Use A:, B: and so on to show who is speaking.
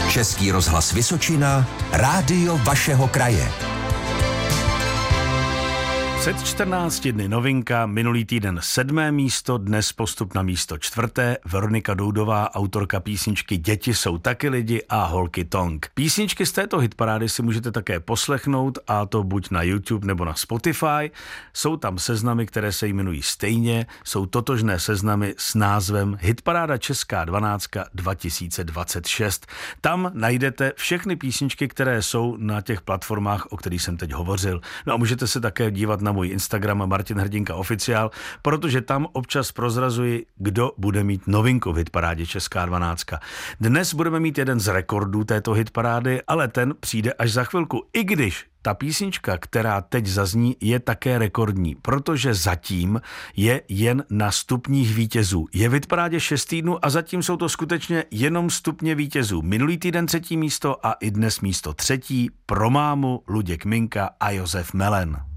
A: Český rozhlas Vysočina, rádio vašeho kraje.
B: Před 14 dny novinka, minulý týden 7. místo, dnes postup na místo 4. Veronika Doudová, autorka písničky Děti jsou taky lidi a Holky Tonk. Písničky z této hitparády si můžete také poslechnout, a to buď na YouTube nebo na Spotify. Jsou tam seznamy, které se jmenují stejně, jsou totožné seznamy s názvem Hitparáda Česká 12 2026. Tam najdete všechny písničky, které jsou na těch platformách, o kterých jsem teď hovořil. No a můžete se také dívat na můj Instagram Martin Hrdinka Oficiál, protože tam občas prozrazuji, kdo bude mít novinku v hitparádě Česká 12. Dnes budeme mít jeden z rekordů této hitparády, ale ten přijde až za chvilku, i když ta písnička, která teď zazní, je také rekordní, protože zatím je jen na stupních vítězů. Je v hitparádě 6 týdnů a zatím jsou to skutečně jenom stupně vítězů. Minulý týden 3. místo a i dnes místo 3. pro mámu Luděk Minka a Josef Melen.